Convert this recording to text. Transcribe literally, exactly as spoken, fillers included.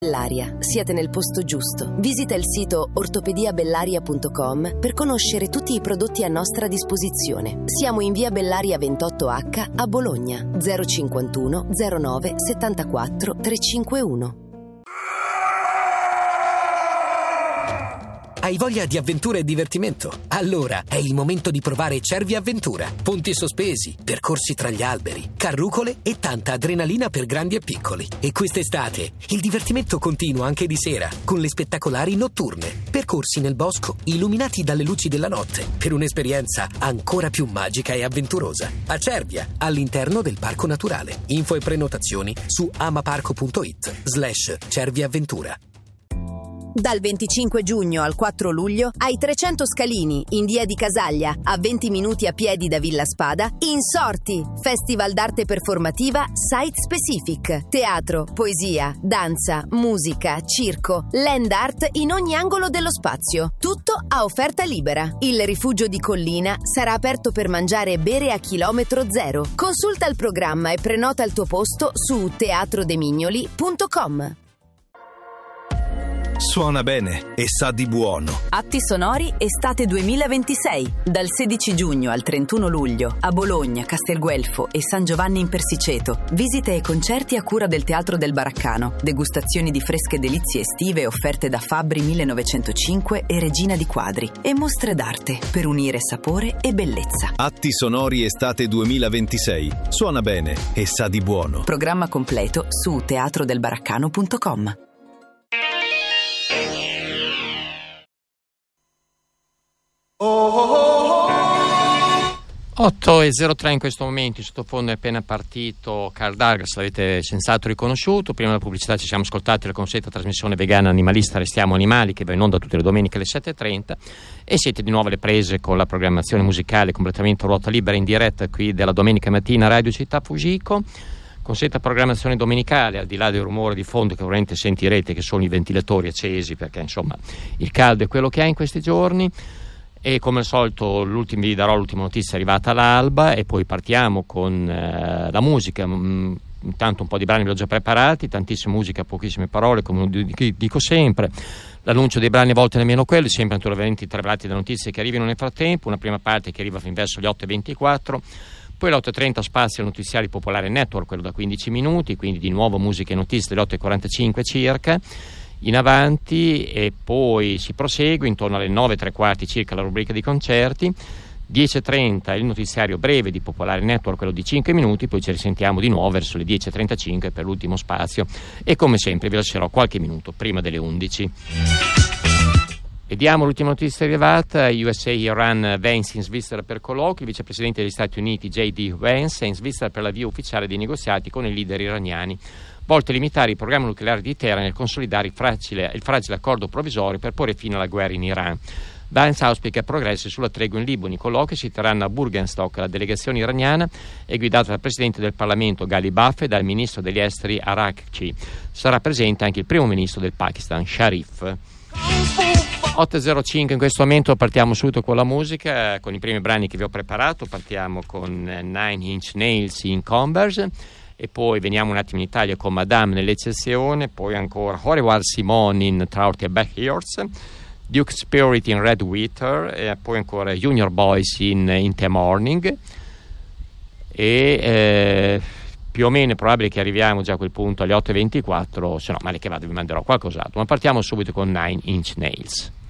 Bellaria, siete nel posto giusto. Visita il sito ortopedia bellaria punto com per conoscere tutti i prodotti a nostra disposizione. Siamo in via Bellaria ventotto acca a Bologna, zero cinquantuno zero nove settantaquattro trecentocinquantuno. Hai voglia di avventura e divertimento? Allora è il momento di provare Cerviavventura. Ponti sospesi, percorsi tra gli alberi, carrucole e tanta adrenalina per grandi e piccoli. E quest'estate il divertimento continua anche di sera, con le spettacolari notturne. Percorsi nel bosco, illuminati dalle luci della notte, per un'esperienza ancora più magica e avventurosa. A Cervia, all'interno del Parco Naturale. Info e prenotazioni su amaparco.it slash Cerviavventura. Dal venticinque giugno al quattro luglio ai trecento Scalini, in via di Casaglia, a venti minuti a piedi da Villa Spada, Insorti, Festival d'arte performativa Site Specific, teatro, poesia, danza, musica, circo, land art in ogni angolo dello spazio. Tutto a offerta libera. Il rifugio di Collina sarà aperto per mangiare e bere a chilometro zero. Consulta il programma e prenota il tuo posto su teatrodemignoli punto com. Suona bene e sa di buono. Atti sonori estate duemilaventisei. Dal sedici giugno al trentuno luglio a Bologna, Castelguelfo e San Giovanni in Persiceto. Visite e concerti a cura del Teatro del Baraccano. Degustazioni di fresche delizie estive offerte da Fabbri millenovecentocinque e Regina di Quadri. E mostre d'arte per unire sapore e bellezza. Atti sonori estate duemilaventisei. Suona bene e sa di buono. Programma completo su teatrodelbaraccano punto com. otto e zero tre in questo momento, in sottofondo è appena partito Karl Douglas, l'avete senz'altro riconosciuto. Prima della pubblicità ci siamo ascoltati la consueta trasmissione vegana animalista Restiamo Animali, che va in onda tutte le domeniche alle sette e trenta, e siete di nuovo alle prese con la programmazione musicale completamente a ruota libera in diretta qui della domenica mattina Radio Città Fugico. Consueta programmazione domenicale, al di là del rumore di fondo che ovviamente sentirete, che sono i ventilatori accesi, perché insomma il caldo è quello che ha in questi giorni. E come al solito vi darò l'ultima notizia arrivata all'alba e poi partiamo con eh, la musica. Mm, intanto un po' di brani ve l'ho già preparati, tantissima musica, pochissime parole, come dico sempre. L'annuncio dei brani a volte nemmeno quelli, sempre naturalmente travelati da notizie che arrivano nel frattempo. Una prima parte che arriva fin verso le otto e ventiquattro, poi alle otto e trenta spazio notiziari Popolare Network, quello da quindici minuti, quindi di nuovo musica e notizie delle otto e quarantacinque circa in avanti, e poi si prosegue intorno alle nove e tre quarti circa la rubrica di concerti, dieci e trenta il notiziario breve di Popolare Network, quello di cinque minuti, poi ci risentiamo di nuovo verso le dieci e trentacinque per l'ultimo spazio, e come sempre vi lascerò qualche minuto prima delle undici. Vediamo l'ultima notizia arrivata. U S A Iran Vance in Svizzera per colloqui. Il vicepresidente degli Stati Uniti J D Vance è in Svizzera per l'avvio ufficiale dei negoziati con i leader iraniani, volte a limitare il programma nucleare di Teheran e consolidare il fragile, il fragile accordo provvisorio per porre fine alla guerra in Iran. Vance auspica progressi sulla tregua in Libano. I colloqui si terranno a Burgenstock. La delegazione iraniana è guidata dal presidente del Parlamento Ghalibaf e dal ministro degli esteri Arakci. Sarà presente anche il primo ministro del Pakistan, Sharif. otto e zero cinque in questo momento, partiamo subito con la musica, con i primi brani che vi ho preparato. Partiamo con Nine Inch Nails in Converse, e poi veniamo un attimo in Italia con Madame nell'eccezione, poi ancora Horiwar Simone in Trouty e Backyards, Duke Spirit in Red Wither, e poi ancora Junior Boys in, in The Morning, e eh, più o meno è probabile che arriviamo già a quel punto alle otto e ventiquattro, se no male che vado vi manderò qualcos'altro, ma partiamo subito con Nine Inch Nails.